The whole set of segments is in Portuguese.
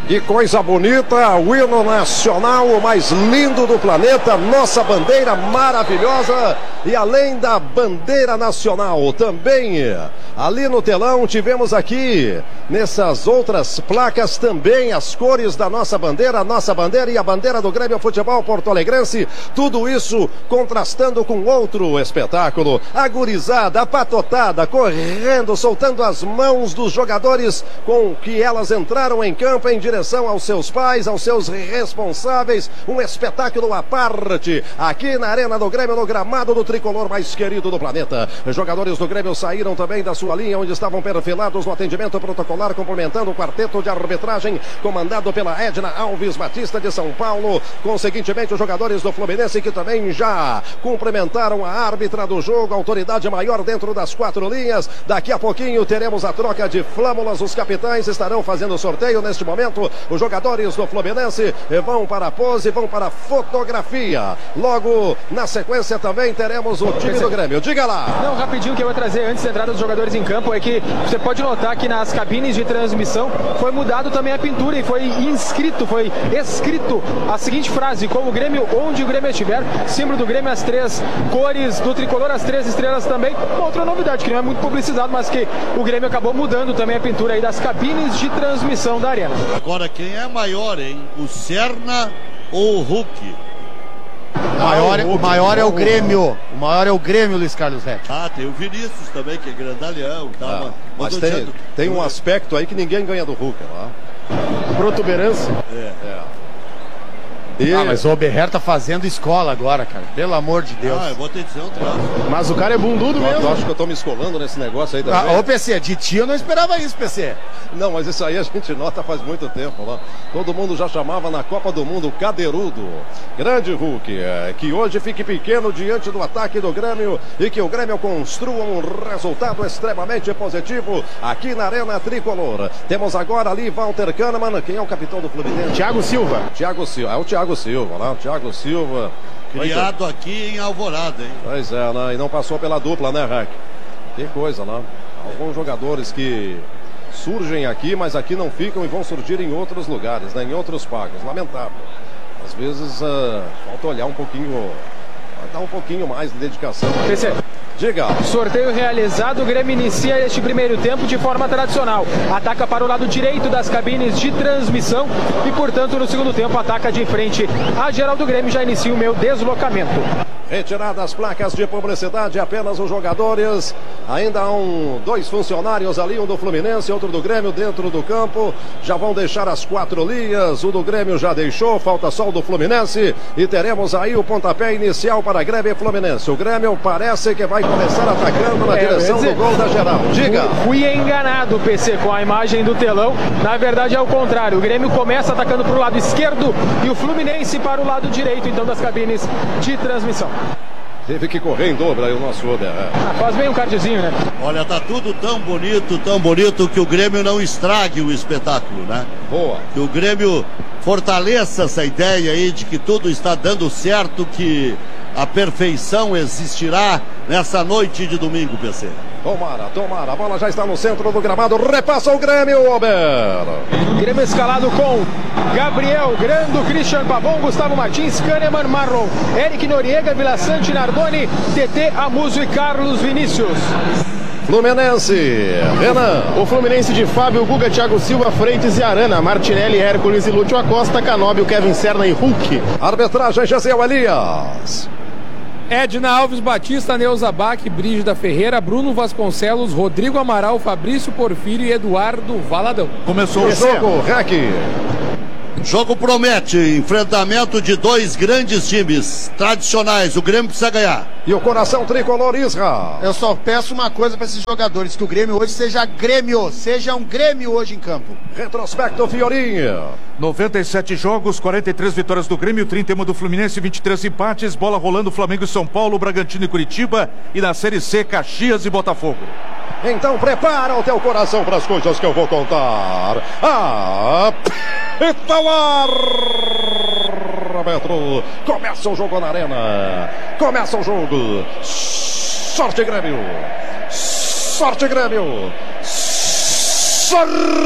Que coisa bonita, o hino nacional, o mais lindo do planeta, nossa bandeira maravilhosa. E além da bandeira nacional, também ali no telão tivemos aqui, nessas outras placas, também as cores da nossa bandeira e a bandeira do Grêmio Futebol Porto Alegrense. Tudo isso contrastando com outro espetáculo. A gurizada, a patotada, correndo, soltando as mãos dos jogadores com que elas entraram em campo em direção aos seus pais, aos seus responsáveis. Um espetáculo à parte aqui na Arena do Grêmio, no gramado do tricolor mais querido do planeta. Os jogadores do Grêmio saíram também da sua linha, onde estavam perfilados no atendimento protocolar, cumprimentando o quarteto de arbitragem comandado pela Edna Alves Batista de São Paulo. Consequentemente, os jogadores do Fluminense, que também já cumprimentaram a árbitra do jogo, a autoridade maior dentro das quatro linhas. Daqui a pouquinho teremos a troca de flâmulas. Os capitães estarão fazendo sorteio neste momento. Os jogadores do Fluminense vão para a pose, vão para a fotografia. Logo na sequência também teremos o time do Grêmio. Diga lá. Não, rapidinho, que eu ia trazer antes da entrada dos jogadores em campo é que você pode notar que nas cabines de transmissão foi mudado também a pintura e foi escrito a seguinte frase: como o Grêmio, onde o Grêmio estiver, símbolo do Grêmio, as três cores do tricolor, as três estrelas também. Uma outra novidade que não é muito publicizado, mas que o Grêmio acabou mudando também a pintura aí das cabines de transmissão da arena. Agora, quem é maior, hein? O Serna ou o Hulk? O maior é o Grêmio. O maior é o Grêmio, Luiz Carlos Reck. Ah, tem o Vinícius também, que é grandalhão. Tá, mas tem um aspecto aí que ninguém ganha do Hulk, lá. Protuberância. Mas o Oberher tá fazendo escola agora, cara. Pelo amor de Deus. Eu vou ter que dizer um troço. Mas o cara é bundudo mesmo. Eu acho que eu tô me escolando nesse negócio aí também. Ô, PC, de ti eu não esperava isso, PC. Não, mas isso aí a gente nota faz muito tempo lá. Todo mundo já chamava na Copa do Mundo cadeirudo. Grande Hulk, que hoje fique pequeno diante do ataque do Grêmio e que o Grêmio construa um resultado extremamente positivo aqui na Arena Tricolor. Temos agora ali Walter Kahneman. Quem é o capitão do Fluminense? Thiago Silva. É o Thiago Silva, lá, o Thiago Silva. Criado aqui em Alvorada, hein? Pois é, né? E não passou pela dupla, né, Rack? Que coisa, né? Alguns jogadores que surgem aqui, mas aqui não ficam e vão surgir em outros lugares, né? Em outros pagos. Lamentável. Às vezes falta olhar um pouquinho, dar um pouquinho mais de dedicação. PC. Diga. Sorteio realizado, o Grêmio inicia este primeiro tempo de forma tradicional. Ataca para o lado direito das cabines de transmissão e, portanto, no segundo tempo ataca de frente a geral do Grêmio. Já inicia o meu deslocamento. Retirada as placas de publicidade, apenas os jogadores. Ainda há dois funcionários ali, um do Fluminense, outro do Grêmio dentro do campo. Já vão deixar as quatro linhas. O do Grêmio já deixou, falta só o do Fluminense. E teremos aí o pontapé inicial para Grêmio e Fluminense. O Grêmio parece que vai começar atacando na direção do gol da geral. Diga. Fui enganado, PC, com a imagem do telão. Na verdade é o contrário. O Grêmio começa atacando para o lado esquerdo e o Fluminense para o lado direito, então, das cabines de transmissão. Teve que correr em dobro aí o nosso Uber. Faz bem um cardzinho, né? Olha, tá tudo tão bonito que o Grêmio não estrague o espetáculo, né? Boa. Que o Grêmio fortaleça essa ideia aí de que tudo está dando certo, que a perfeição existirá nessa noite de domingo, PC. Tomara, a bola já está no centro do gramado, repassa o Grêmio, Albert. Grêmio escalado com Gabriel Grando, Christian Pavon, Gustavo Martins, Kahneman, Marlon, Eric Noriega, Vila Sante, Nardoni, TT, Amuso e Carlos Vinícius. Fluminense, Renan. O Fluminense de Fábio, Guga, Thiago Silva, Freitas e Arana, Martinelli, Hércules e Lúcio Acosta, Canóbio, Kevin Serna e Hulk. Arbitragem, Gesiel Elias. Edna Alves Batista, Neuza Bach, Brígida Ferreira, Bruno Vasconcelos, Rodrigo Amaral, Fabrício Porfírio e Eduardo Valadão. Começou o jogo, Rack. O jogo promete, enfrentamento de dois grandes times tradicionais, o Grêmio precisa ganhar. E o coração tricolor, Isra. Eu só peço uma coisa para esses jogadores, que o Grêmio hoje seja um Grêmio hoje em campo. Retrospecto, Fiorinha. 97 jogos, 43 vitórias do Grêmio, 31 do Fluminense, 23 empates, bola rolando Flamengo e São Paulo, Bragantino e Curitiba, e na Série C, Caxias e Botafogo. Então prepara o teu coração para as coisas que eu vou contar. Árbitro, começa o jogo na arena. Começa o jogo. Sorte Grêmio. Sorte Grêmio. Sorte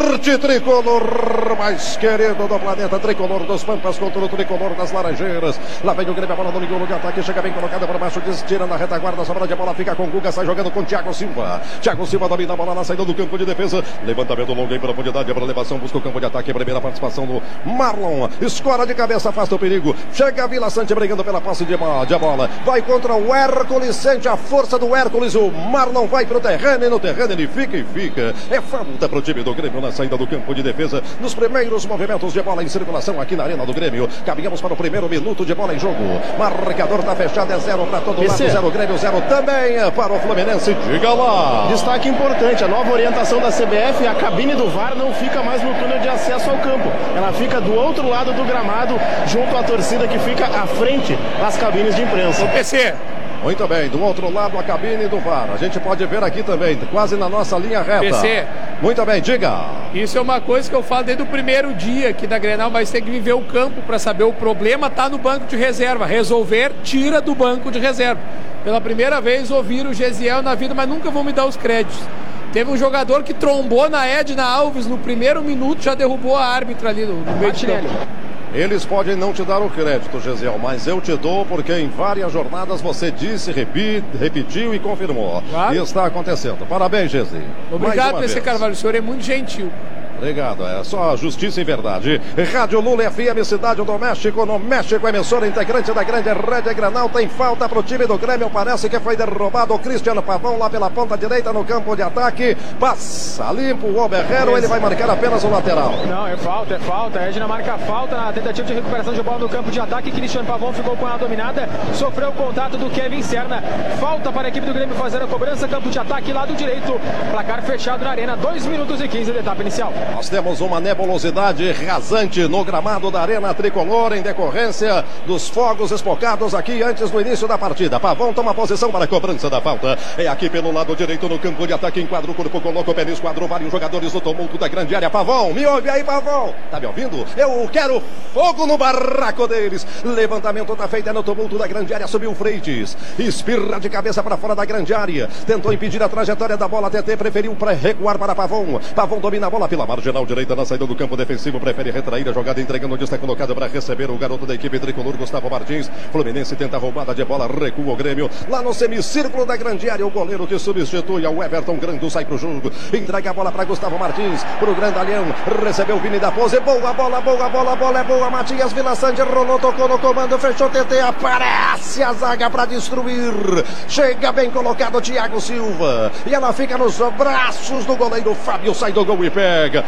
forte tricolor mais querido do planeta, tricolor dos Pampas contra o tricolor das Laranjeiras. Lá vem o Grêmio, a bola no lugar de ataque, chega bem colocada por baixo, tira na retaguarda, sobra de bola, fica com o Guga, sai jogando com Thiago Silva. Thiago Silva domina a bola na saída do campo de defesa, levantamento longo em profundidade, para elevação, busca o campo de ataque, primeira participação do Marlon, escora de cabeça, afasta o perigo, chega a Vila Sante brigando pela posse de bola, vai contra o Hércules, sente a força do Hércules, o Marlon vai pro terreno e no terreno ele fica e fica. É falta pro time do Grêmio na saída do campo de defesa, nos primeiros movimentos de bola em circulação aqui na Arena do Grêmio. Caminhamos para o primeiro minuto de bola em jogo. Marcador tá fechado, é 0 para todo lado, 0 Grêmio, 0 também para o Fluminense. Diga lá. Destaque importante, a nova orientação da CBF, a cabine do VAR não fica mais no túnel de acesso ao campo. Ela fica do outro lado do gramado, junto à torcida que fica à frente das cabines de imprensa. O PC. Muito bem, do outro lado a cabine do VAR. A gente pode ver aqui também, quase na nossa linha reta. PC. Muito bem, diga. Isso é uma coisa que eu falo desde o primeiro dia aqui da Grenal, mas tem que viver o campo para saber o problema tá no banco de reserva. Resolver, tira do banco de reserva. Pela primeira vez ouviram o Gesiel na vida, mas nunca vão me dar os créditos. Teve um jogador que trombou na Edna Alves no primeiro minuto, já derrubou a árbitra ali no meio de campo. Eles podem não te dar o crédito, Gesiel, mas eu te dou porque em várias jornadas você disse, repetiu e confirmou. Claro. E está acontecendo. Parabéns, Gesiel. Obrigado, PC Carvalho. O senhor é muito gentil. Obrigado, é só justiça e verdade. Rádio Lula FM, Cidade do México, no México, emissora integrante da grande rede Grenal. Tem falta pro time do Grêmio, parece que foi derrubado o Cristiano Pavão lá pela ponta direita no campo de ataque. Passa limpo o Oberrero, ele vai marcar apenas o lateral. Não, é falta. A Edna marca falta na tentativa de recuperação de bola no campo de ataque. Cristiano Pavão ficou com a dominada, sofreu o contato do Kevin Serna. Falta para a equipe do Grêmio fazer a cobrança, campo de ataque, lado direito. Placar fechado na Arena, 2 minutos e 15 da etapa inicial. Nós temos uma nebulosidade rasante no gramado da Arena Tricolor em decorrência dos fogos espocados aqui antes do início da partida. Pavão toma posição para a cobrança da falta. É aqui pelo lado direito no campo de ataque, enquadra o corpo, coloca o pé no esquadro, vários jogadores do tumulto da grande área. Pavão, me ouve aí, Pavão. Tá me ouvindo? Eu quero fogo no barraco deles. Levantamento tá feito, é no tumulto da grande área, subiu o Freitas. Espirra de cabeça para fora da grande área. Tentou impedir a trajetória da bola, TT preferiu recuar para Pavão. Pavão domina a bola pela marginal direita na saída do campo defensivo, prefere retrair a jogada, entregando onde está colocado para receber o garoto da equipe tricolor, Gustavo Martins. Fluminense tenta a roubada de bola, recua o Grêmio. Lá no semicírculo da grande área, o goleiro que substitui ao Everton Grando sai pro jogo. Entrega a bola para Gustavo Martins, pro Grandalhão. Recebeu o Vini da Pose, boa bola, é boa. Matias Vila Sante rolou, tocou no comando, fechou TT, aparece a zaga para destruir. Chega bem colocado Thiago Silva. E ela fica nos braços do goleiro Fábio, sai do gol e pega.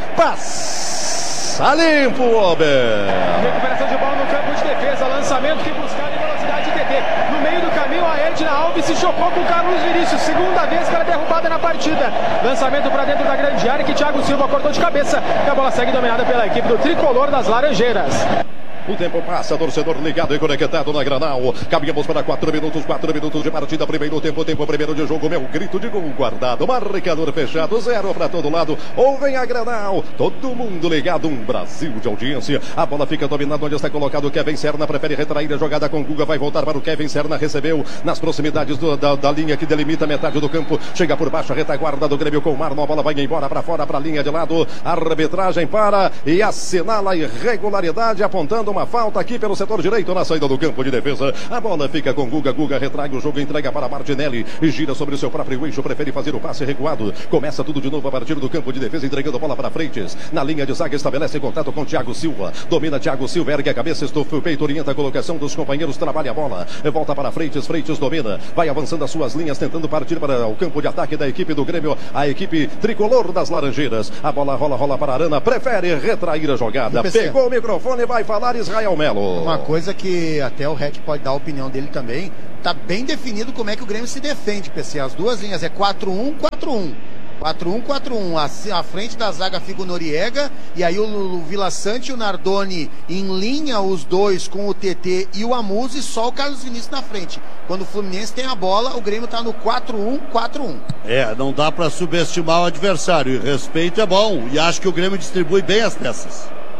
Passa limpo, Ober. Recuperação de bola no campo de defesa, lançamento que buscava em velocidade de TT. No meio do caminho, a Edna Alves se chocou com o Carlos Vinícius. Segunda vez que ela é derrubada na partida. Lançamento para dentro da grande área que Thiago Silva cortou de cabeça. E a bola segue dominada pela equipe do tricolor das Laranjeiras. O tempo passa, torcedor ligado e conectado na Granal. Caminhamos para 4 minutos de partida. Primeiro tempo primeiro de jogo. Meu grito de gol guardado. Marcador fechado, 0 para todo lado. Ouvem a Granal. Todo mundo ligado. Um Brasil de audiência. A bola fica dominada onde está colocado o Kevin Serna. Prefere retrair a jogada com Guga. Vai voltar para o Kevin Serna. Recebeu nas proximidades da linha que delimita metade do campo. Chega por baixo a retaguarda do Grêmio com o Marlon. A bola vai embora para fora, para a linha de lado. A arbitragem para e assinala a irregularidade, apontando uma falta aqui pelo setor direito na saída do campo de defesa. A bola fica com Guga. Guga retrai o jogo, entrega para Martinelli e gira sobre o seu próprio eixo. Prefere fazer o passe recuado. Começa tudo de novo a partir do campo de defesa, entregando a bola para Freitas. Na linha de zaga estabelece contato com Thiago Silva. Domina Thiago Silva, ergue a cabeça, estufa o peito, orienta a colocação dos companheiros, trabalha a bola. Volta para Freitas, Freitas domina. Vai avançando as suas linhas, tentando partir para o campo de ataque da equipe do Grêmio. A equipe tricolor das Laranjeiras. A bola rola para Arana. Prefere retrair a jogada. Pegou o microfone e vai falar Israel Melo. Uma coisa que até o REC pode dar a opinião dele também, tá bem definido como é que o Grêmio se defende, PC. As duas linhas é 4-1, 4-1. 4-1, 4-1. À frente da zaga fica o Noriega, e aí o Vila Sante e o Nardoni em linha, os dois com o TT e o Amuso, e só o Carlos Vinícius na frente. Quando o Fluminense tem a bola, o Grêmio tá no 4-1, 4-1. Não dá para subestimar o adversário, e respeito é bom, e acho que o Grêmio distribui bem as peças.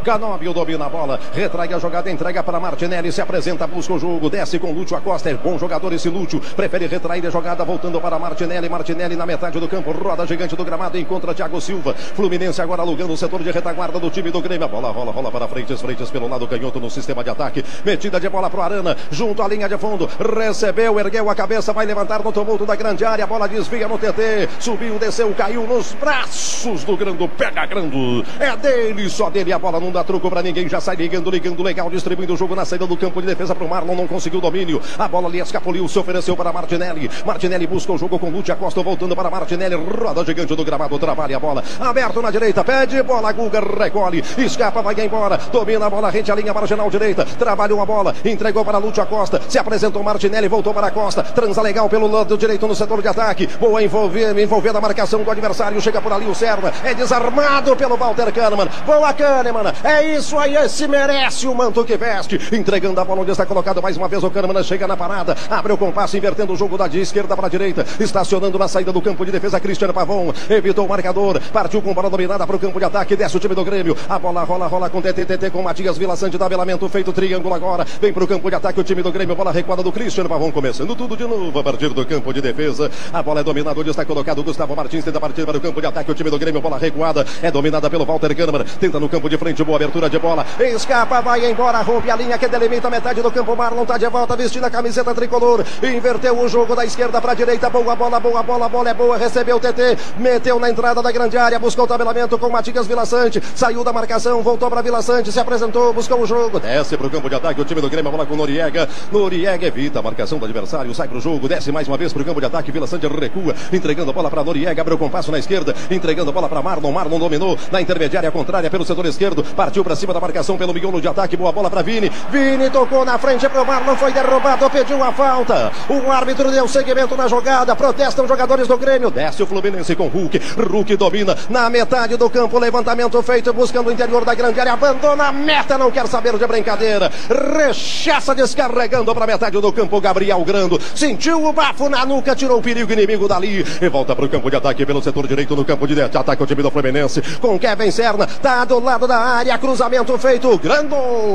Canóbio domina a bola, retrai a jogada, entrega para Martinelli, se apresenta, busca o jogo, desce com Lúcio Acosta, é bom jogador esse Lúcio, prefere retrair a jogada, voltando para Martinelli, Martinelli na metade do campo, roda gigante do gramado, encontra Thiago Silva, Fluminense agora alugando o setor de retaguarda do time do Grêmio, a bola rola para Freitas pelo lado canhoto no sistema de ataque, metida de bola pro Arana, junto à linha de fundo, recebeu, ergueu a cabeça, vai levantar no tumulto da grande área, a bola desvia no TT, subiu, desceu, caiu nos braços do Grando, pega Grando, é dele, só dele, a bola não dá truco pra ninguém, já sai ligando legal, distribuindo o jogo na saída do campo de defesa pro Marlon, não conseguiu domínio, a bola ali escapuliu, se ofereceu para Martinelli, Martinelli busca o jogo com Lúcio Acosta, voltando para Martinelli, roda gigante do gramado, trabalha a bola, aberto na direita, pede bola, Guga recolhe, escapa, vai embora, domina a bola, rente a linha marginal direita, trabalhou a bola, entregou para Lúcio Acosta, se apresentou Martinelli, voltou para a Costa, transa legal pelo lado direito no setor de ataque, boa envolvendo a marcação do adversário, chega por ali o Serna, é desarmado pelo Walter Kahneman, boa Kahneman, é isso aí, esse merece o manto que veste, entregando a bola onde está colocado mais uma vez o Kahneman, chega na parada, abre o compasso, invertendo o jogo da de esquerda para a direita, estacionando na saída do campo de defesa, Cristiano Pavão, evitou o marcador, partiu com bola dominada para o campo de ataque, desce o time do Grêmio, a bola rola com TTT, com Matias Vila Sante, tabelamento feito, triângulo agora, vem para o campo de ataque o time do Grêmio, bola recuada do Cristiano Pavão, começando tudo de novo a partir do campo de defesa, a bola é dominada, onde está colocado o Gustavo Martins, tenta partir para o campo de ataque, o time do Grêmio, bola recuada, é dominada pelo Walter Kahneman, tenta no campo de frente, boa abertura de bola, escapa, vai embora, rompe a linha que delimita a metade do campo, Marlon tá de volta, vestindo a camiseta tricolor, inverteu o jogo da esquerda para a direita, boa bola, a bola é boa, recebeu o TT, meteu na entrada da grande área, buscou o tabelamento com Matias Vila Sante, saiu da marcação, voltou para Vila Sante, se apresentou, buscou o jogo, desce para o campo de ataque, o time do Grêmio, a bola com Noriega evita a marcação do adversário, sai para o jogo, desce mais uma vez para o campo de ataque, Vila Sante recua, entregando a bola para Noriega, abriu o compasso na esquerda, entregando a bola para Marlon dominou na intermediária contrária pelo setor esquerdo, partiu para cima da marcação pelo miolo de ataque, boa bola para Vini tocou na frente para o Marlon, foi derrubado, pediu a falta, o árbitro deu seguimento na jogada, protestam jogadores do Grêmio, desce o Fluminense com Hulk domina na metade do campo, levantamento feito, buscando o interior da grande área, abandona a meta, não quer saber de brincadeira, rechaça descarregando para metade do campo, Gabriel Grando, sentiu o bafo na nuca, tirou o perigo inimigo dali, e volta para o campo de ataque pelo setor direito, no campo de ataque o time do Fluminense, com Kevin Serna, tá do lado da área, cruzamento feito, Grando,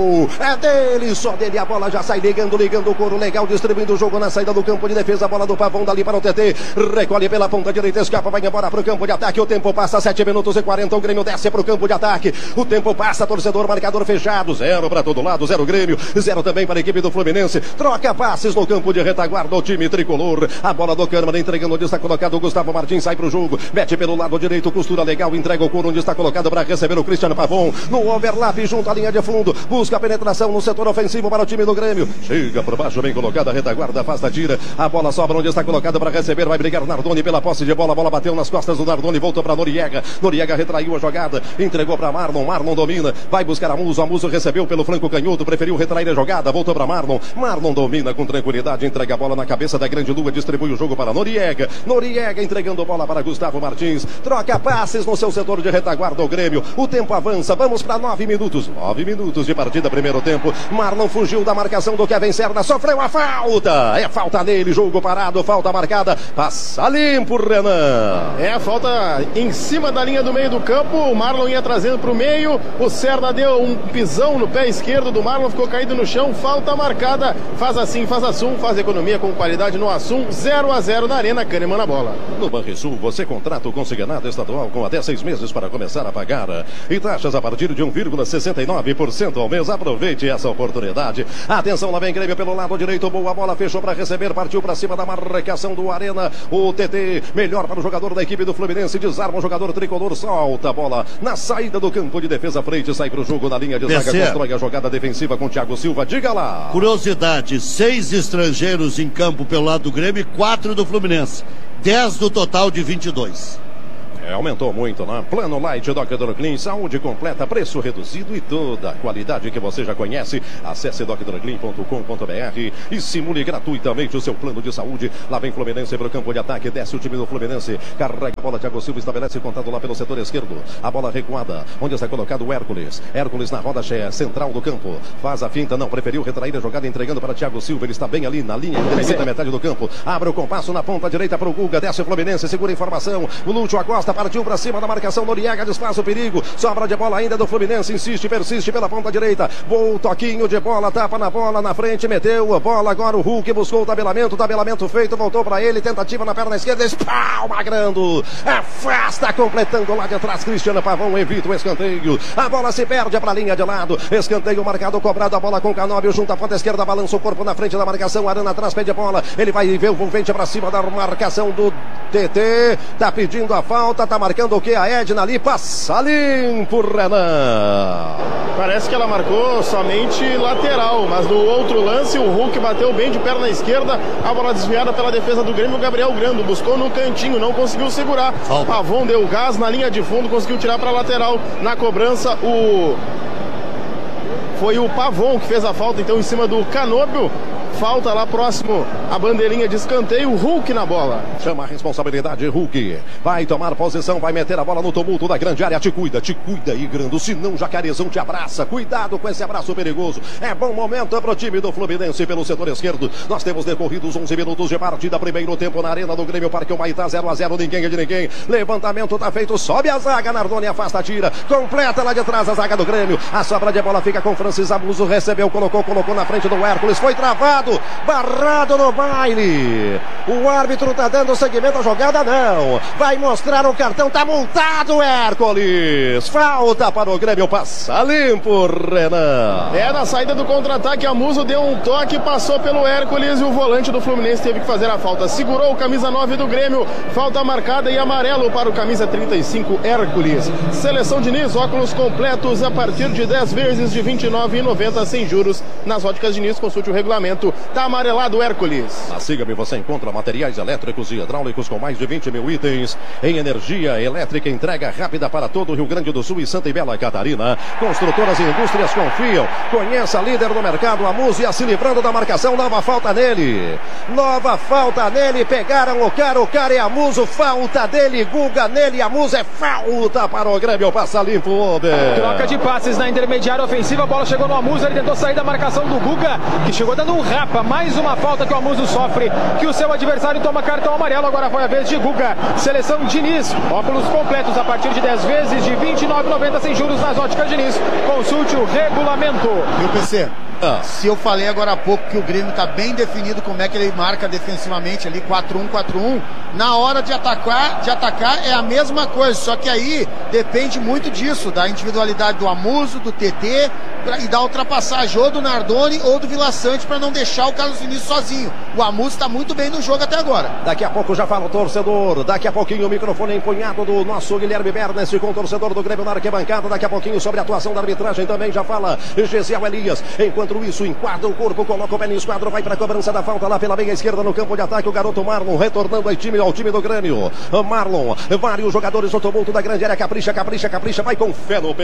é dele, só dele, a bola já sai ligando o couro legal, distribuindo o jogo na saída do campo de defesa, a bola do Pavão dali para o TT, recolhe pela ponta direita, escapa, vai embora para o campo de ataque, o tempo passa, 7 minutos e 40, o Grêmio desce para o campo de ataque, o tempo passa, torcedor, marcador fechado, 0 para todo lado, 0 Grêmio, 0 também para a equipe do Fluminense, troca passes no campo de retaguarda, o time tricolor, a bola do Kahneman, entregando onde está colocado o Gustavo Martins, sai para o jogo, mete pelo lado direito, costura legal, entrega o couro onde está colocado para receber o Cristiano Pavão, no overlap junto à linha de fundo, busca a penetração no setor ofensivo para o time do Grêmio, chega por baixo, bem colocada, a retaguarda, afasta, tira, a bola sobra onde está colocado para receber, vai brigar Nardoni pela posse de bola, a bola bateu nas costas do Nardoni, voltou para Noriega retraiu a jogada, entregou para Marlon domina, vai buscar a Muso recebeu pelo flanco canhoto, preferiu retrair a jogada, voltou para Marlon domina com tranquilidade, entrega a bola na cabeça da grande lua, distribui o jogo para Noriega entregando bola para Gustavo Martins, troca passes no seu setor de retaguarda o Grêmio, o tempo avança, vamos para 9 minutos de partida, primeiro tempo, Marlon fugiu da marcação do Kevin Serna, sofreu a falta, é falta nele, jogo parado, falta marcada, passa limpo, Renan. É a falta em cima da linha do meio do campo, o Marlon ia trazendo para o meio, o Serna deu um pisão no pé esquerdo do Marlon, ficou caído no chão, falta marcada, faz assim, faz Assum, faz economia com qualidade no Assum, 0-0 na Arena, Kahneman na bola. No Banrisul, você contrata o consignado estadual com até 6 meses para começar a pagar e taxas a partir de 1,69% ao mês. Aproveite essa oportunidade. Atenção, lá vem Grêmio pelo lado direito, boa bola, fechou para receber, partiu para cima da marcação do Arena, o TT, melhor para o jogador da equipe do Fluminense, desarma o jogador tricolor, solta a bola na saída do campo de defesa, frente, sai para o jogo na linha de zaga, constrói a jogada defensiva com Thiago Silva, diga lá. Curiosidade, 6 estrangeiros em campo pelo lado do Grêmio e 4 do Fluminense, 10 do total de 22. Aumentou muito, né? Plano Light Dr. Clean, saúde completa, preço reduzido e toda a qualidade que você já conhece. Acesse drclean.com.br e simule gratuitamente o seu plano de saúde. Lá vem Fluminense para o campo de ataque, desce o time do Fluminense, carrega a bola, Thiago Silva estabelece contato lá pelo setor esquerdo. A bola recuada, onde está colocado o Hércules na roda central do campo, faz a finta, não, preferiu retrair a jogada, entregando para Thiago Silva, ele está bem ali na linha, delimita a metade do campo, abre o compasso na ponta direita para o Guga, desce o Fluminense, segura a informação, o Lúcio Acosta partiu para cima da marcação, Noriega desfaz o perigo, sobra de bola ainda do Fluminense, insiste, persiste pela ponta direita, bom toquinho de bola, tapa na bola, na frente, meteu a bola, agora o Hulk buscou o tabelamento feito, voltou para ele, tentativa na perna esquerda, magrando, afasta, completando lá de atrás, Cristiano Pavão evita o escanteio, a bola se perde para a linha de lado, escanteio marcado, cobrado, a bola com Canóbio, junto à ponta esquerda, balança o corpo na frente da marcação, Arana atrás, pede a bola, ele vai ver o volvente para cima da marcação do TT, tá pedindo a falta, tá marcando o que? A Edna ali, passa limpo, Renan. Parece que ela marcou somente lateral, mas no outro lance o Hulk bateu bem de perna esquerda, a bola desviada pela defesa do Grêmio, Gabriel Grando buscou no cantinho, não conseguiu segurar, Pavon deu gás na linha de fundo, conseguiu tirar para lateral, na cobrança foi o Pavon que fez a falta então em cima do Canóbio. Falta lá próximo a bandeirinha de escanteio, o Hulk na bola. Chama a responsabilidade, Hulk. Vai tomar posição, vai meter a bola no tumulto da grande área. Te cuida aí, Grando. Senão Jacarezão te abraça. Cuidado com esse abraço perigoso. É bom momento pro time do Fluminense pelo setor esquerdo. Nós temos decorridos 11 minutos de partida. Primeiro tempo na arena do Grêmio Parque Humaitá, 0-0. Ninguém é de ninguém. Levantamento tá feito. Sobe a zaga. Nardoni afasta, tira. Completa lá de trás a zaga do Grêmio. A sobra de bola fica com Francis Abuso. Recebeu, colocou na frente do Hércules. Foi travado. Barrado no baile. O árbitro tá dando seguimento à jogada, não. Vai mostrar o cartão, tá multado, Hércules. Falta para o Grêmio, passa limpo, Renan. Na saída do contra-ataque, a Muso deu um toque, passou pelo Hércules e o volante do Fluminense teve que fazer a falta. Segurou o camisa 9 do Grêmio, falta marcada e amarelo para o camisa 35, Hércules. Seleção Diniz, óculos completos a partir de 10 vezes de R$ 29,90 sem juros. Nas óticas Diniz, consulte o regulamento. Tá amarelado, Hércules. Na Siga-me você encontra materiais elétricos e hidráulicos com mais de 20 mil itens em energia elétrica, entrega rápida para todo o Rio Grande do Sul e Santa e Bela Catarina. Construtoras e indústrias confiam. Conheça a líder do mercado, a Musia, se livrando da marcação. Nova falta nele. Pegaram o cara é a Muso. Falta dele, Guga nele, a Muso. É falta para o Grêmio, passa limpo, Oder. Troca de passes na intermediária ofensiva, a bola chegou no Amuso, ele tentou sair da marcação do Guga, que chegou dando um rapa. Mais uma falta que o Amuso sofre, que o seu adversário toma cartão amarelo. Agora foi a vez de Guga. Seleção Diniz, óculos completos a partir de 10 vezes de R$ 29,90 sem juros nas óticas Diniz. Consulte o regulamento. E o PC? Se eu falei agora há pouco que o Grêmio está bem definido como é que ele marca defensivamente ali, 4-1-4-1, na hora de atacar é a mesma coisa, só que aí depende muito disso, da individualidade do Amuso, do TT e da ultrapassagem ou do Nardoni ou do Vila Sante para não deixar o Carlos Vinícius sozinho. O Amuso está muito bem no jogo até agora. Daqui a pouco já fala o torcedor, daqui a pouquinho o microfone empunhado do nosso Guilherme Bernes com o torcedor do Grêmio na arquibancada, daqui a pouquinho sobre a atuação da arbitragem também já fala Gesiel Elias. Enquanto isso, enquadra o corpo, coloca o pé no esquadro, vai para a cobrança da falta lá pela meia esquerda no campo de ataque, o garoto Marlon retornando ao time do Grêmio. Marlon, vários jogadores no tumulto da grande área, capricha, vai com fé no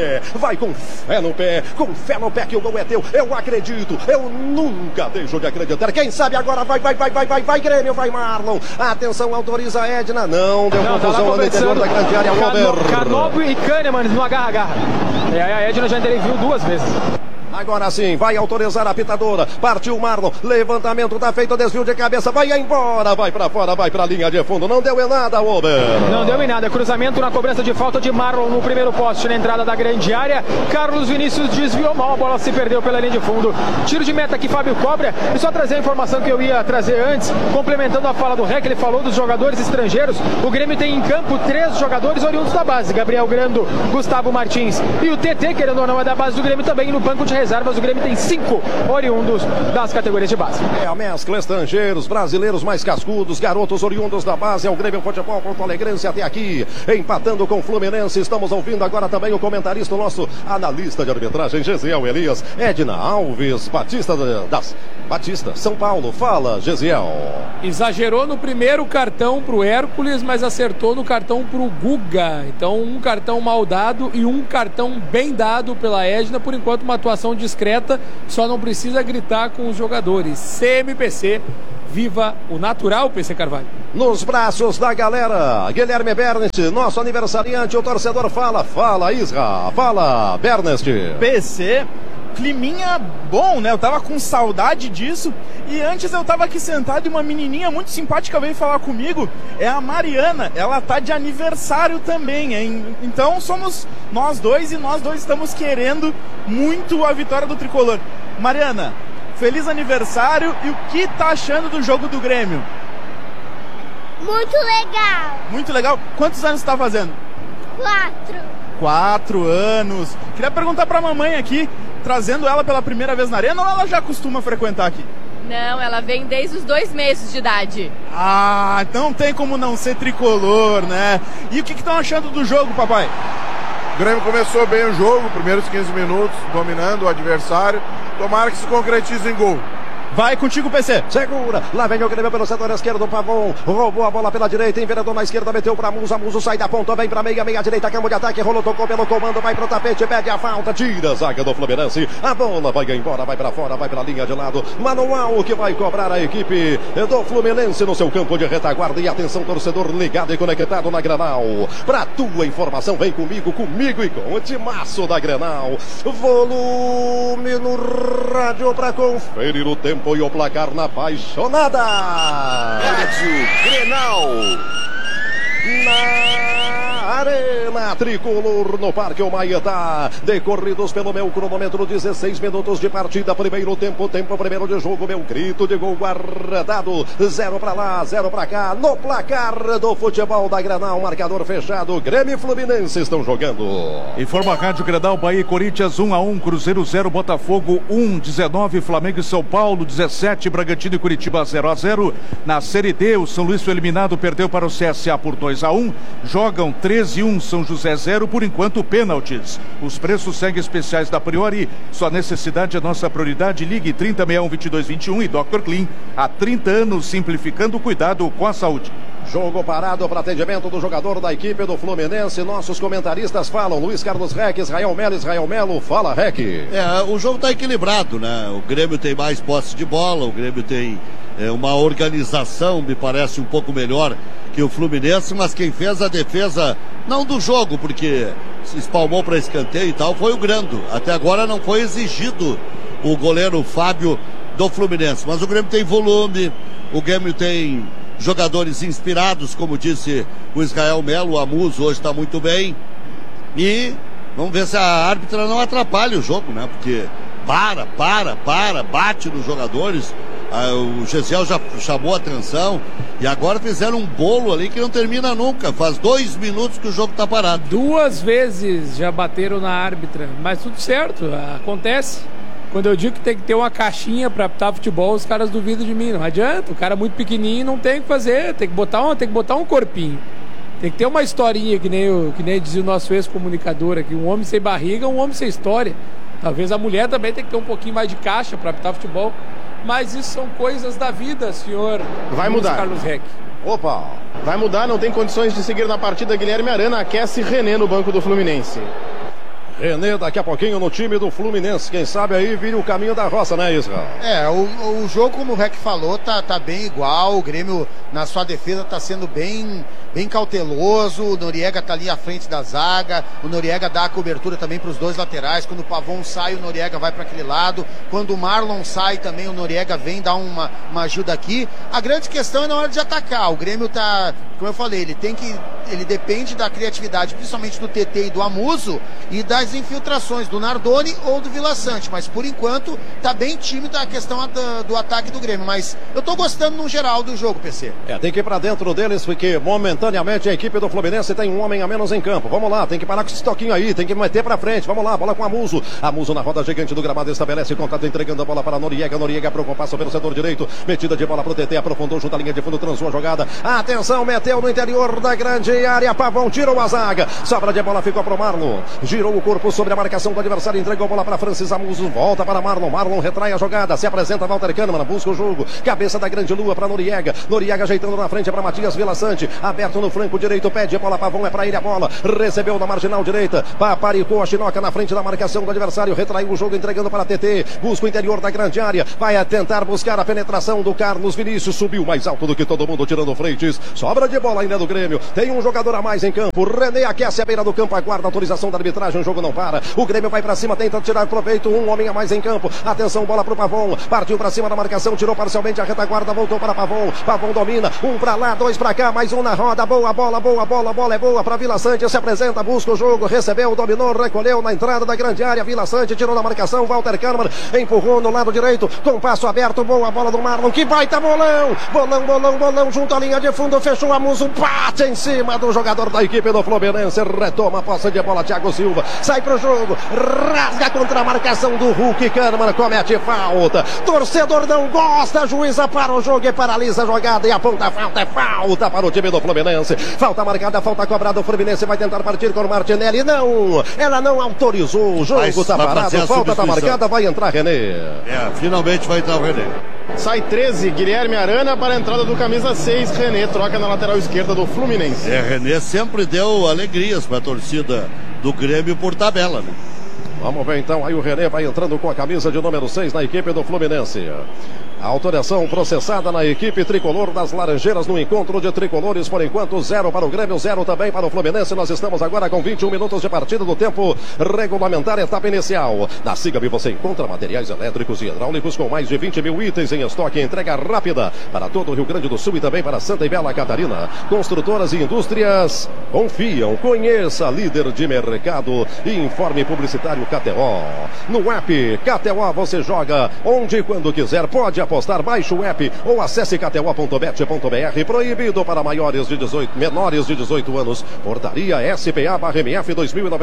pé que o gol é teu, eu acredito, eu nunca deixo de acreditar, quem sabe agora vai Grêmio, vai Marlon, atenção, autoriza a Edna, não deu confusão no interior da grande área, Canóbio e Kahneman no agarra. A Edna já interviu 2 vezes. Agora sim, vai autorizar a pitadora. Partiu Marlon, levantamento tá feito, desvio de cabeça, vai embora, vai pra fora, vai pra linha de fundo, não deu em nada, Ober. Não deu em nada, cruzamento na cobrança de falta de Marlon no primeiro poste, na entrada da grande área. Carlos Vinícius desviou mal, a bola se perdeu pela linha de fundo. Tiro de meta aqui, Fábio cobra. E só trazer a informação que eu ia trazer antes, complementando a fala do Rec, ele falou dos jogadores estrangeiros. O Grêmio tem em campo 3 jogadores oriundos da base, Gabriel Grando, Gustavo Martins e o TT, querendo ou não, é da base do Grêmio também, no banco de reservas. O Grêmio tem 5 oriundos das categorias de base. É a mescla, estrangeiros, brasileiros mais cascudos, garotos oriundos da base. É o Grêmio Futebol Porto Alegrense até aqui, empatando com o Fluminense. Estamos ouvindo agora também o comentarista, o nosso analista de arbitragem, Gesiel Elias. Edna Alves, Batista, São Paulo. Fala, Gesiel. Exagerou no primeiro cartão pro Hércules, mas acertou no cartão pro Guga. Então, um cartão mal dado e um cartão bem dado pela Edna. Por enquanto, uma atuação discreta, só não precisa gritar com os jogadores. CMPC, viva o natural, PC Carvalho. Nos braços da galera, Guilherme Bernest, nosso aniversariante, o torcedor fala Isra, fala Bernest. PC, climinha bom, né? Eu tava com saudade disso. E antes eu tava aqui sentado e uma menininha muito simpática veio falar comigo. É a Mariana. Ela tá de aniversário também, hein? Então somos nós dois e nós dois estamos querendo muito a vitória do Tricolor. Mariana, feliz aniversário. E o que tá achando do jogo do Grêmio? Muito legal. Muito legal. Quantos anos você tá fazendo? 4 anos. Queria perguntar pra mamãe aqui, trazendo ela pela primeira vez na arena ou ela já costuma frequentar aqui? Não, ela vem desde os 2 meses de idade. Ah, então não tem como não ser tricolor, né? E o que estão achando do jogo, papai? O Grêmio começou bem o jogo, primeiros 15 minutos, dominando o adversário. Tomara que se concretize em gol. Vai contigo, PC. Segura. Lá vem o Grêmio pelo setor esquerdo. Pavon roubou a bola pela direita. Enveredou na esquerda. Meteu pra Muso. Muso sai da ponta. Vem pra meia direita. Campo de ataque. Rolou, tocou pelo comando. Vai pro tapete. Pede a falta. Tira a zaga do Fluminense. A bola vai embora. Vai pra fora. Vai pra linha de lado. Manual que vai cobrar a equipe do Fluminense no seu campo de retaguarda. E atenção, torcedor ligado e conectado na Grenal. Pra tua informação, vem comigo e com o timaço da Grenal. Volume no rádio pra conferir o tempo e o placar na apaixonada. Rádio Grenal. Na Arena Tricolor, no Parque Humaitá. Decorridos pelo meu cronômetro, 16 minutos de partida. Primeiro tempo primeiro de jogo. Meu grito de gol guardado. 0 pra lá, 0 pra cá. No placar do futebol da Grenal, marcador fechado. Grêmio e Fluminense estão jogando. Informa a Rádio Grenal, Bahia e Corinthians 1-1, Cruzeiro 0, Botafogo 1, 19, Flamengo e São Paulo 17, Bragantino e Curitiba 0-0. Na Série D, o São Luís foi eliminado, perdeu para o CSA por 2-1. Jogam 13-1, São José 0, por enquanto pênaltis. Os preços seguem especiais da Priori. Sua necessidade é nossa prioridade. Ligue 3061-2221 e Dr. Clean. Há 30 anos simplificando o cuidado com a saúde. Jogo parado para atendimento do jogador da equipe do Fluminense. Nossos comentaristas falam. Luiz Carlos Reck, Israel Melo, fala Reck. O jogo está equilibrado, né? O Grêmio tem mais posse de bola, o Grêmio tem uma organização, me parece, um pouco melhor que o Fluminense, mas quem fez a defesa, não do jogo, porque se espalmou para escanteio e tal, foi o Grando. Até agora não foi exigido o goleiro Fábio do Fluminense, mas o Grêmio tem volume, o Grêmio tem jogadores inspirados, como disse o Israel Melo. O Amuso hoje está muito bem. E vamos ver se a árbitra não atrapalha o jogo, né? Porque bate nos jogadores. O Gesiel já chamou a atenção. E agora fizeram um bolo ali que não termina nunca. Faz 2 minutos que o jogo está parado. 2 vezes já bateram na árbitra. Mas tudo certo, acontece. Quando eu digo que tem que ter uma caixinha para apitar futebol, os caras duvidam de mim. Não adianta, o cara é muito pequenininho, não tem o que fazer, tem que botar um corpinho. Tem que ter uma historinha, que nem dizia o nosso ex-comunicador aqui, um homem sem barriga, um homem sem história. Talvez a mulher também tem que ter um pouquinho mais de caixa para apitar futebol. Mas isso são coisas da vida, senhor. Vai mudar. Carlos Reck. Opa, vai mudar, não tem condições de seguir na partida. Guilherme Arana aquece René no banco do Fluminense. René daqui a pouquinho no time do Fluminense. Quem sabe aí vira o caminho da roça, né, Israel? O jogo, como o Rec falou, tá bem igual. O Grêmio, na sua defesa, tá sendo bem cauteloso. O Noriega tá ali à frente da zaga. O Noriega dá a cobertura também para os 2 laterais. Quando o Pavon sai, o Noriega vai para aquele lado. Quando o Marlon sai também, o Noriega vem dar uma ajuda aqui. A grande questão é na hora de atacar. O Grêmio tá, como eu falei, ele depende da criatividade, principalmente do TT e do Amuso, e das infiltrações do Nardoni ou do Vila Sante, mas por enquanto tá bem tímida a questão do ataque do Grêmio, mas eu tô gostando no geral do jogo, PC. Tem que ir pra dentro deles, porque momentaneamente a equipe do Fluminense tem um homem a menos em campo. Vamos lá, tem que parar com esse toquinho aí, tem que meter pra frente, vamos lá, bola com Amuso. Amuso na roda gigante do gramado, estabelece contato, entregando a bola para Noriega pro compasso pelo setor direito, metida de bola pro TT, aprofundou junto à linha de fundo, transou a jogada, atenção, meteu no interior da grande área, Pavão tirou a zaga, sobra de bola ficou pro Marlon, girou o corpo sobre a marcação do adversário, entregou a bola para Francis Amuso, volta para Marlon retrai a jogada, se apresenta Walter Kahneman, busca o jogo, cabeça da grande lua para Noriega ajeitando na frente para Matias Vila Sante, aberto no flanco direito, pede a bola, Pavão, é para ele a bola, recebeu na marginal direita, paparicou a chinoca na frente da marcação do adversário, retraiu o jogo, entregando para TT, busca o interior da grande área, vai tentar buscar a penetração do Carlos Vinícius, subiu mais alto do que todo mundo, tirando Freitas, sobra de bola ainda do Grêmio, tem um jogador a mais em campo, René aquece a beira do campo, aguarda a autorização da arbitragem, o jogo não não para. O Grêmio vai pra cima, tenta tirar proveito. Um homem a mais em campo. Atenção, bola pro Pavon. Partiu pra cima da marcação, tirou parcialmente a retaguarda, voltou para Pavon. Pavon domina. Um pra lá, dois pra cá, mais um na roda. Boa bola, boa bola, bola é boa pra Vila Sante. Se apresenta, busca o jogo, recebeu, dominou, recolheu na entrada da grande área. Vila Sante tirou da marcação. Walter Kahneman empurrou no lado direito, com passo aberto. Boa bola do Marlon. Que baita bolão! Bolão, bolão, bolão, junto à linha de fundo. Fechou a Muso. Bate em cima do jogador da equipe do Fluminense. Retoma a posse de bola, Thiago Silva. Sai pro jogo. Rasga contra a marcação do Hulk. Kahneman comete falta. Torcedor não gosta. Juíza para o jogo e paralisa a jogada. E aponta a falta. É falta para o time do Fluminense. Falta marcada, falta cobrada. O Fluminense vai tentar partir com o Martinelli. Não, ela não autorizou. O jogo está parado. Falta está marcada. Vai entrar René. Finalmente vai entrar o René. Sai 13, Guilherme Arana para a entrada do camisa 6, René, troca na lateral esquerda do Fluminense. René sempre deu alegrias para a torcida do Grêmio por tabela, né? Vamos ver então, aí o René vai entrando com a camisa de número 6 na equipe do Fluminense. A autorização processada na equipe tricolor das Laranjeiras no encontro de tricolores, por enquanto 0 para o Grêmio, 0 também para o Fluminense. Nós estamos agora com 21 minutos de partida do tempo regulamentar, etapa inicial. Na Siga-me você encontra materiais elétricos e hidráulicos com mais de 20 mil itens em estoque, entrega rápida para todo o Rio Grande do Sul e também para Santa e Bela Catarina. Construtoras e indústrias confiam, conheça líder de mercado e informe publicitário KTO. No app KTO você joga onde e quando quiser, pode apostar, baixe o app ou acesse kto.bet.br. Proibido para menores de 18 anos. Portaria SPA/MF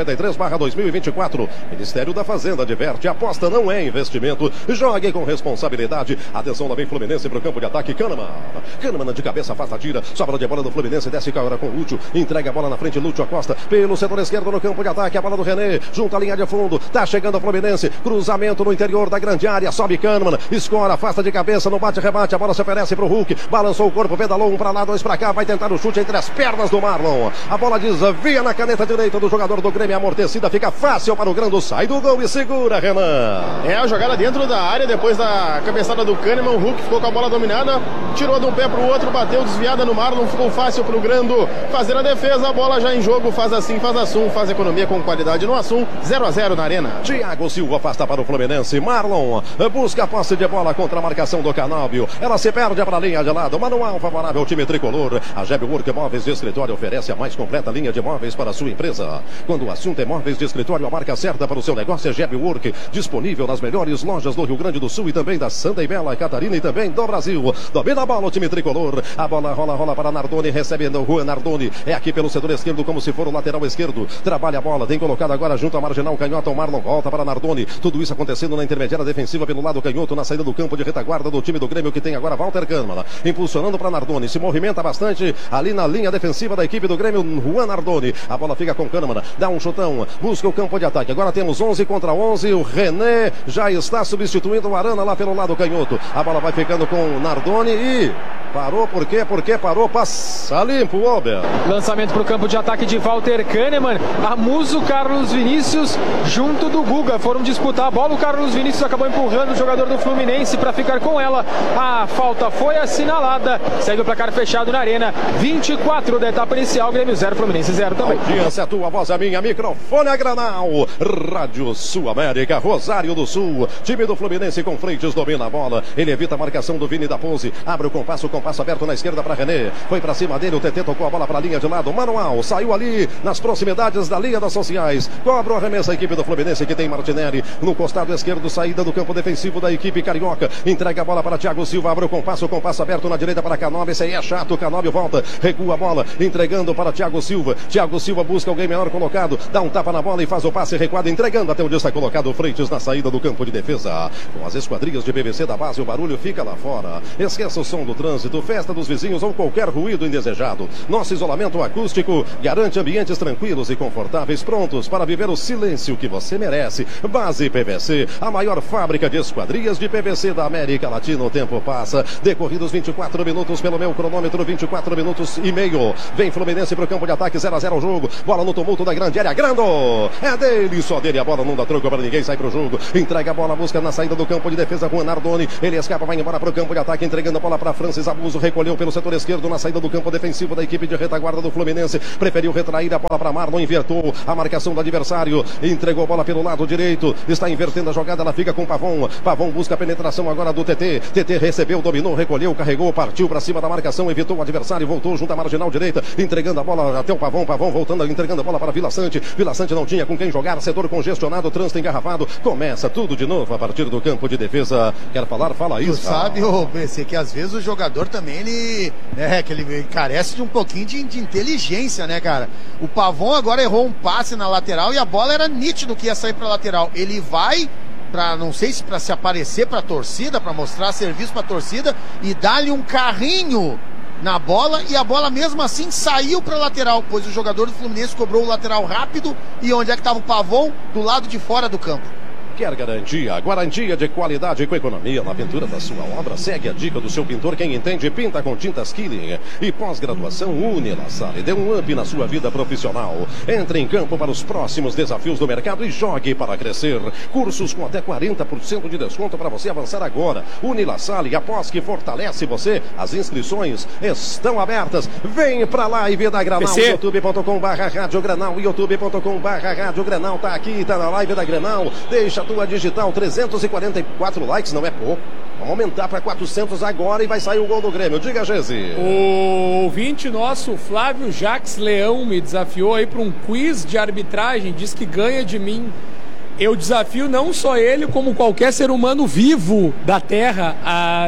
2093/2024. Ministério da Fazenda adverte, aposta não é investimento. Jogue com responsabilidade. Atenção também Fluminense para o campo de ataque. Kahneman de cabeça, afasta, tira. Sobra de bola do Fluminense, desce agora com Lúcio. Entrega a bola na frente, Lúcio Acosta pelo setor esquerdo no campo de ataque. A bola do René, junto à linha de fundo. Tá chegando o Fluminense. Cruzamento no interior da grande área. Sobe Kahneman, escora, afasta de cabeça, no bate-rebate, a bola se oferece pro Hulk, balançou o corpo, pedalou, um pra lá, dois pra cá, vai tentar o chute entre as pernas do Marlon. A bola desvia na caneta direita do jogador do Grêmio, amortecida, fica fácil para o Grando, sai do gol e segura, Renan. É a jogada dentro da área, depois da cabeçada do Kahneman, o Hulk ficou com a bola dominada, tirou de um pé pro outro, bateu desviada no Marlon, ficou fácil pro Grando fazer a defesa, a bola já em jogo, faz assim, faz assum, faz economia com qualidade no assum, 0-0 na arena. Thiago Silva afasta para o Fluminense, Marlon busca a posse de bola contra a marcação do Canóbio, ela se perde para a linha de lado, manual favorável ao time tricolor. A Jeb Work Móveis de Escritório oferece a mais completa linha de móveis para a sua empresa. Quando o assunto é móveis de escritório, a marca certa para o seu negócio é Jeb Work, disponível nas melhores lojas do Rio Grande do Sul e também da Santa e Bela Catarina e também do Brasil. Domina a bola o time tricolor, a bola rola para Nardoni, recebendo o Juan Nardoni, é aqui pelo setor esquerdo como se for o lateral esquerdo, trabalha a bola, tem colocado agora junto à marginal canhota, o Marlon volta para Nardoni, tudo isso acontecendo na intermediária defensiva pelo lado canhoto, na saída do campo de retaguarda do time do Grêmio, que tem agora Walter Kahneman, impulsionando para Nardoni, se movimenta bastante ali na linha defensiva da equipe do Grêmio, Juan Nardoni, a bola fica com Kahneman, dá um chutão, busca o campo de ataque, agora temos 11 contra 11, o René já está substituindo o Arana lá pelo lado canhoto, a bola vai ficando com Nardoni e parou, por quê? Porque parou, passa limpo, Ober. Lançamento para o campo de ataque de Walter Kahneman, Amuso, Carlos Vinícius junto do Guga, foram disputar a bola, o Carlos Vinícius acabou empurrando o jogador do Fluminense para ficar com ela, a falta foi assinalada, segue o placar fechado na arena, 24 da etapa inicial, Grêmio 0, Fluminense 0 também. Audiência, a tua voz é minha, microfone é Granal, Rádio Sul América, Rosário do Sul, time do Fluminense com Freitas domina a bola, ele evita a marcação do Vini da Ponce, abre o compasso aberto na esquerda para René, foi para cima dele, o TT tocou a bola para a linha de lado, manual, saiu ali nas proximidades da linha das sociais, cobra o arremesso a equipe do Fluminense que tem Martinelli, no costado esquerdo, saída do campo defensivo da equipe carioca, entrega a bola para Thiago Silva, abre o compasso aberto na direita para Canóbio, esse aí é chato, Canóbio volta, recua a bola, entregando para Thiago Silva busca alguém menor colocado, dá um tapa na bola e faz o passe recuado, entregando até onde está colocado o Freitas na saída do campo de defesa, com as esquadrias de PVC da base, o barulho fica lá fora, esqueça o som do trânsito, festa dos vizinhos ou qualquer ruído indesejado, nosso isolamento acústico garante ambientes tranquilos e confortáveis, prontos para viver o silêncio que você você merece. Base PVC, a maior fábrica de esquadrias de PVC da América Latina. O tempo passa, decorridos 24 minutos pelo meu cronômetro, 24 minutos e meio. Vem Fluminense pro campo de ataque, 0-0 o jogo. Bola no tumulto da grande área, Grando! É dele, só dele, a bola não dá troco para ninguém, sai pro jogo. Entrega a bola, busca na saída do campo de defesa, Juan Nardoni. Ele escapa, vai embora pro campo de ataque, entregando a bola para Francis Abuso. Recolheu pelo setor esquerdo na saída do campo defensivo da equipe de retaguarda do Fluminense. Preferiu retrair a bola para Marlon, invertou a marcação do adversário. Entregou a bola pelo lado direito. Está invertendo a jogada, ela fica com Pavon. Pavon busca a penetração agora do TT. TT recebeu, dominou, recolheu, carregou, partiu para cima da marcação, evitou o adversário, voltou junto à marginal direita, entregando a bola até o Pavon. Pavon voltando, entregando a bola para Vila Sante. Vila Sante não tinha com quem jogar, setor congestionado, trânsito engarrafado. Começa tudo de novo a partir do campo de defesa. Quer falar? Fala isso. Tu sabe, ô BC, que às vezes o jogador também, ele carece de um pouquinho de inteligência, né, cara? O Pavon agora errou um passe na lateral e a bola era nítido que ia sair pra lateral. Ele vai não sei se para se aparecer pra torcida, para mostrar serviço pra torcida e dar-lhe um carrinho na bola, e a bola mesmo assim saiu para lateral, pois o jogador do Fluminense cobrou o lateral rápido. E onde é que estava o Pavon? Do lado de fora do campo. Quer garantia? Garantia de qualidade com economia na pintura da sua obra? Segue a dica do seu pintor. Quem entende, pinta com tintas Killing. E pós-graduação Unilassale. Dê um up na sua vida profissional. Entre em campo para os próximos desafios do mercado e jogue para crescer. Cursos com até 40% de desconto para você avançar agora. Unilassale, após que fortalece você, as inscrições estão abertas. Vem pra live da Granal, youtube.com/Rádio Granal, youtube.com/Rádio Granal. Tá aqui, tá na live da Granal. Deixa tua digital, 344 likes, não é pouco. Vamos aumentar para 400 agora e vai sair o gol do Grêmio. Diga, Gesi. O ouvinte nosso, Flávio Jacques Leão, me desafiou aí para um quiz de arbitragem, diz que ganha de mim. Eu desafio não só ele, como qualquer ser humano vivo da Terra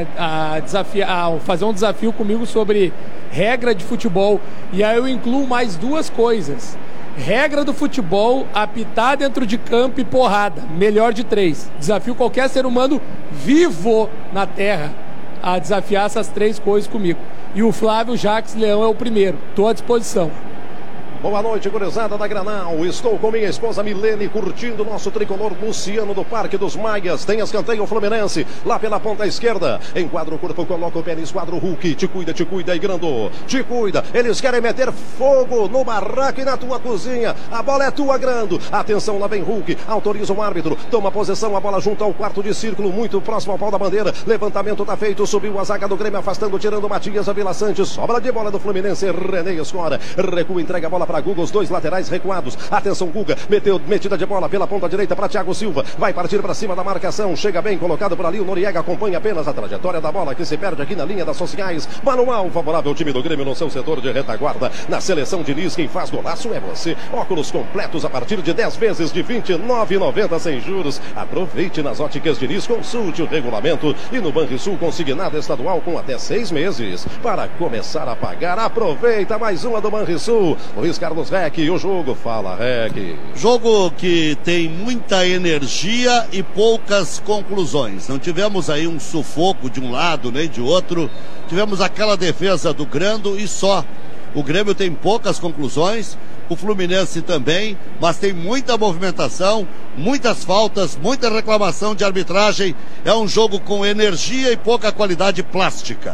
a fazer um desafio comigo sobre regra de futebol. E aí eu incluo mais duas coisas. Regra do futebol, apitar dentro de campo e porrada. Melhor de 3. Desafio qualquer ser humano vivo na Terra a desafiar essas 3 coisas comigo. E o Flávio Jacques Leão é o primeiro. Estou à disposição. Boa noite, gurizada da Granal. Estou com minha esposa Milene curtindo nosso tricolor Luciano do Parque dos Maias. Tem escanteio Fluminense lá pela ponta esquerda. Enquadra o corpo, coloca o pé no esquadro Hulk. Te cuida e Grando. Te cuida. Eles querem meter fogo no barraco e na tua cozinha. A bola é tua, Grando. Atenção, lá vem Hulk. Autoriza o árbitro. Toma posição, a bola junto ao quarto de círculo, muito próximo ao pau da bandeira. Levantamento tá feito. Subiu a zaga do Grêmio, afastando, tirando Matias a Vila Sante. Sobra de bola do Fluminense. René escora. Recua, entrega a bola para Guga, os dois laterais recuados. Atenção, Guga, metida de bola pela ponta direita para Thiago Silva. Vai partir para cima da marcação. Chega bem colocado por ali. O Noriega acompanha apenas a trajetória da bola que se perde aqui na linha das sociais. Manual favorável ao time do Grêmio no seu setor de retaguarda. Na seleção de Liz, quem faz golaço é você. Óculos completos a partir de 10 vezes de R$ 29,90 sem juros. Aproveite nas óticas de Liz, consulte o regulamento. E no Banrisul, consignado estadual com até 6 meses. Para começar a pagar, aproveita mais uma do Banrisul. Luiz Carlos Rec, o jogo, fala Rec. Jogo que tem muita energia e poucas conclusões. Não tivemos aí um sufoco de um lado nem de outro. Tivemos aquela defesa do Grando e só. O Grêmio tem poucas conclusões, o Fluminense também, mas tem muita movimentação, muitas faltas, muita reclamação de arbitragem. É um jogo com energia e pouca qualidade plástica.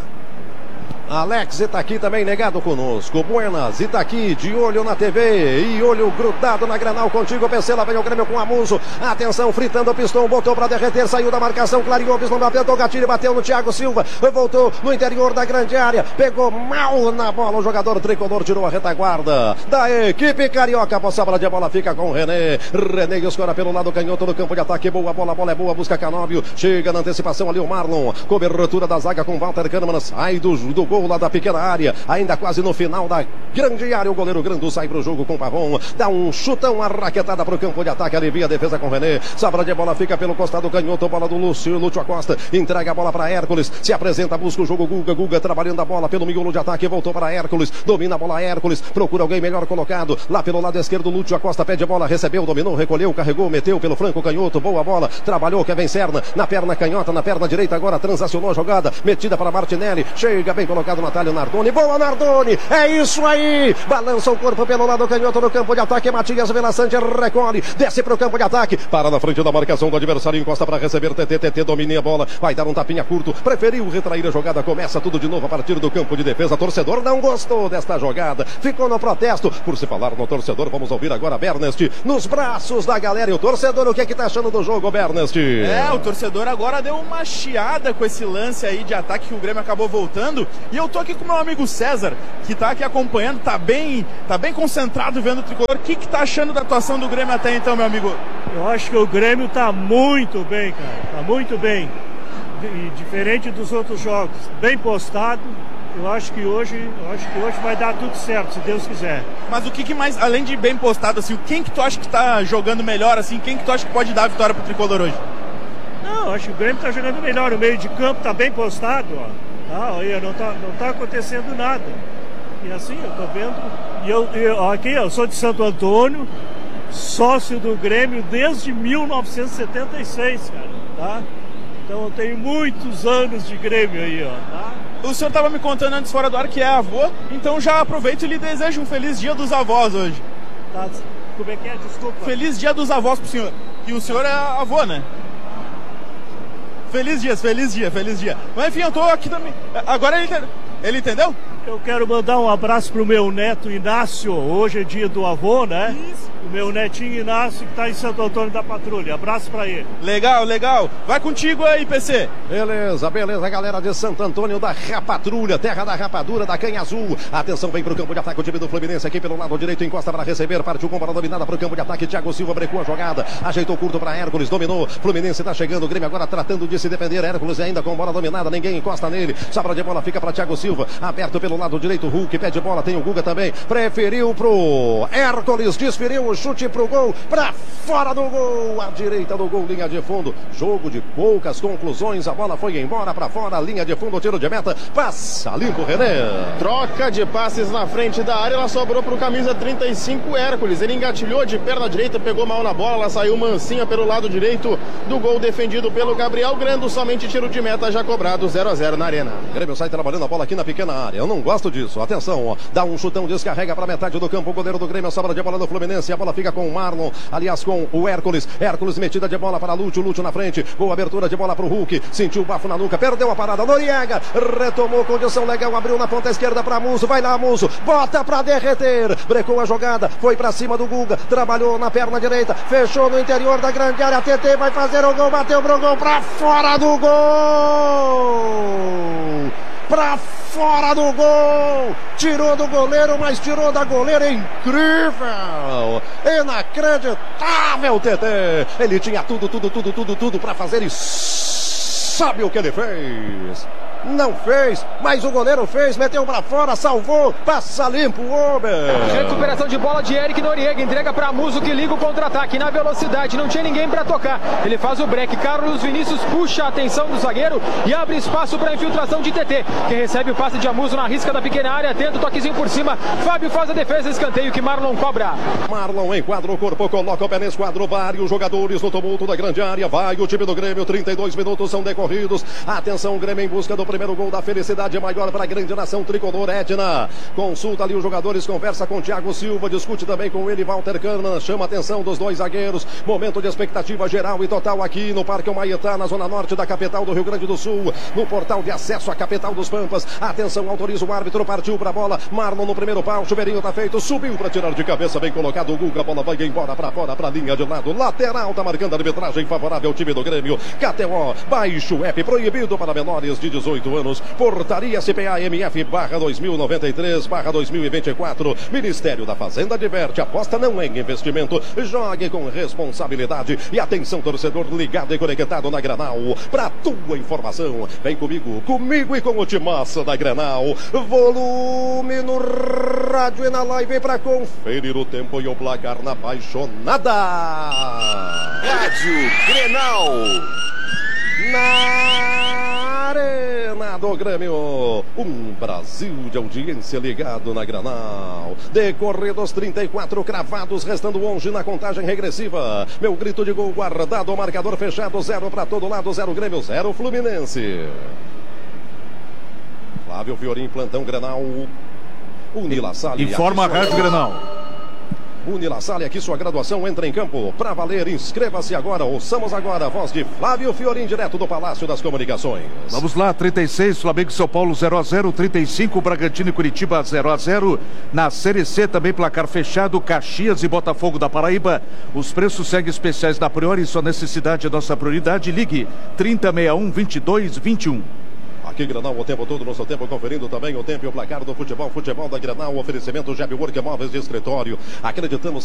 Alex Itaqui também negado conosco. Buenas, Itaqui de olho na TV e olho grudado na Granal contigo. PC, lá vem o Grêmio com Amuso. Atenção, fritando o pistão, botou pra derreter, saiu da marcação, clareou, não bateu, o gatilho, bateu no Thiago Silva, voltou no interior da grande área, pegou mal na bola, o jogador tricolor tirou a retaguarda da equipe carioca. A sobra de bola fica com o René. René escora pelo lado canhoto no campo de ataque. Boa bola, a bola é boa, busca Canóbio. Chega na antecipação ali o Marlon. Cobertura da zaga com Walter Kahneman. Sai do gol lá da pequena área. Ainda quase no final da grande área. O goleiro Grando sai pro jogo com o Pavon. Dá um chutão, arraquetada pro campo de ataque. Alivia a defesa com o René. Sobra de bola fica pelo costado canhoto. Bola do Lúcio Acosta. Entrega a bola para Hércules. Se apresenta, busca o jogo Guga trabalhando a bola pelo miolo de ataque. Voltou para Hércules. Domina a bola Hércules. Procura alguém melhor colocado. Lá pelo lado esquerdo, Lúcio Acosta pede a bola. Recebeu, dominou, recolheu, carregou, meteu pelo flanco canhoto. Boa bola. Trabalhou Kevin Serna. Na perna canhota, na perna direita agora. Transacionou a jogada. Metida para Martinelli. Chega bem colocado colocado no atalho, Nardoni. Boa, Nardoni! É isso aí! Balança o corpo pelo lado canhoto no campo de ataque. Matias Velaçante recolhe, desce pro campo de ataque. Para na frente da marcação do adversário, encosta para receber. TT domina a bola. Vai dar um tapinha curto. Preferiu retrair a jogada. Começa tudo de novo a partir do campo de defesa. Torcedor não gostou desta jogada. Ficou no protesto. Por se falar no torcedor, vamos ouvir agora Bernest nos braços da galera. E o torcedor, o que é que tá achando do jogo, Bernest? O torcedor agora deu uma chiada com esse lance aí de ataque que o Grêmio acabou voltando. E eu tô aqui com meu amigo César, que tá aqui acompanhando, tá bem concentrado vendo o tricolor. O que tá achando da atuação do Grêmio até então, meu amigo? Eu acho que o Grêmio tá muito bem, cara. Tá muito bem. Diferente dos outros jogos. Bem postado. Eu acho que hoje vai dar tudo certo, se Deus quiser. Mas o que mais, além de bem postado, assim, quem que tu acha que tá jogando melhor, assim, quem que tu acha que pode dar a vitória pro tricolor hoje? Não, acho que o Grêmio tá jogando melhor, o meio de campo tá bem postado, ó. Não tá acontecendo nada. E assim, eu tô vendo, aqui eu sou de Santo Antônio, sócio do Grêmio desde 1976, cara, tá? Então eu tenho muitos anos de Grêmio aí, ó, tá? O senhor estava me contando antes fora do ar que é avô, então já aproveito e lhe desejo um feliz dia dos avós hoje. Tá, como é que é? Desculpa. Feliz dia dos avós pro senhor. E o senhor é avô, né? Feliz dia. Mas enfim, eu tô aqui também. Agora ele entendeu? Eu quero mandar um abraço pro meu neto Inácio. Hoje é dia do avô, né? Isso. O meu netinho Inácio, que tá em Santo Antônio da Patrulha. Abraço pra ele. Legal. Vai contigo aí, PC. Beleza, galera de Santo Antônio da Rapatrulha, terra da rapadura, da canha azul. Atenção, vem pro campo de ataque o time do Fluminense aqui pelo lado direito, encosta para receber, partiu com bola dominada pro campo de ataque. Thiago Silva brecou a jogada, ajeitou curto para Hércules, dominou. Fluminense tá chegando, o Grêmio agora tratando de se defender. Hércules ainda com bola dominada, ninguém encosta nele. Sobra de bola, fica para Thiago Silva, aberto pelo lado direito. Hulk pede bola, tem o Guga também. Preferiu pro Hércules, desferiu o chute pro gol, pra fora do gol, à direita do gol, linha de fundo. Jogo de poucas conclusões, a bola foi embora pra fora, linha de fundo, tiro de meta, passa limpo, René. Troca de passes na frente da área, ela sobrou pro camisa 35, Hércules. Ele engatilhou de perna direita, pegou mal na bola, ela saiu mansinha pelo lado direito do gol defendido pelo Gabriel Grando. Somente tiro de meta já cobrado, 0-0 na arena. O Grêmio sai trabalhando a bola aqui na pequena área. Eu não gosto disso. Atenção, ó. Dá um chutão, descarrega pra metade do campo. O goleiro do Grêmio, sobra de bola do Fluminense. A bola fica com o Marlon, aliás com o Hércules. Hércules metida de bola para Lúcio na frente. Boa abertura de bola pro Hulk. Sentiu o bafo na nuca, perdeu a parada. Noriega retomou condição legal, abriu na ponta esquerda pra Musso. Vai lá, Musso. Bota pra derreter. Brecou a jogada. Foi pra cima do Guga. Trabalhou na perna direita. Fechou no interior da grande área. TT vai fazer o gol. Bateu pro gol. Pra fora do gol. Pra fora do gol, tirou do goleiro, mas tirou da goleira, incrível, inacreditável, TT, ele tinha tudo pra fazer e sabe o que ele fez? Não fez, mas o goleiro fez, meteu pra fora, salvou, passa limpo o homem. Recuperação de bola de Eric Noriega, entrega pra Musso que liga o contra-ataque na velocidade, não tinha ninguém pra tocar. Ele faz o break, Carlos Vinícius puxa a atenção do zagueiro e abre espaço pra infiltração de TT, que recebe o passe de Amuso na risca da pequena área, tenta o toquezinho por cima, Fábio faz a defesa, escanteio que Marlon cobra. Marlon enquadra o corpo, coloca o pé nesse quadro, vários jogadores no tumulto da grande área, vai o time do Grêmio, 32 minutos são decorridos, atenção, Grêmio em busca do primeiro gol da felicidade maior para a grande nação tricolor. Edna consulta ali os jogadores, conversa com Thiago Silva, discute também com ele Walter Kahneman, chama a atenção dos dois zagueiros, momento de expectativa geral e total aqui no Parque Humaitá, na zona norte da capital do Rio Grande do Sul, no portal de acesso à capital dos Pampas. Atenção, autoriza o árbitro, partiu para a bola, Marlon no primeiro pau, chuveirinho tá feito, subiu para tirar de cabeça, bem colocado o Guga, a bola vai embora para fora, para a linha de lado, lateral, tá marcando a arbitragem favorável ao time do Grêmio. KTO, baixe o app, proibido para menores de 18 anos. Portaria CPA-MF/2093/2024. Ministério da Fazenda adverte, aposta não é investimento. Jogue com responsabilidade. E atenção, torcedor ligado e conectado na Grenal. Pra tua informação, vem comigo e com o timaço da Grenal. Volume no rádio e na live pra conferir o tempo e o placar na apaixonada. Rádio Grenal. Na Arena do Grêmio, um Brasil de audiência ligado na Grenal. Decorridos 34 cravados, restando 11 na contagem regressiva. Meu grito de gol guardado, o marcador fechado, 0 para todo lado, 0 Grêmio, 0 Fluminense. Flávio Fiorim, plantão Grenal. Unila Salle. Informa a Rádio Grenal. Unila Salle, aqui sua graduação entra em campo. Pra valer, inscreva-se agora. Ouçamos agora a voz de Flávio Fiorim, direto do Palácio das Comunicações. Vamos lá, 36, Flamengo e São Paulo 0-0, 35, Bragantino e Curitiba 0-0. Na Série C também placar fechado, Caxias e Botafogo da Paraíba. Os preços seguem especiais da Priori, sua necessidade é nossa prioridade. Ligue 3061-2221. Aqui Grenal o tempo todo, no seu tempo, conferindo também o tempo e o placar do futebol da Grenal, oferecimento Jeb Work Móveis de escritório. Acreditamos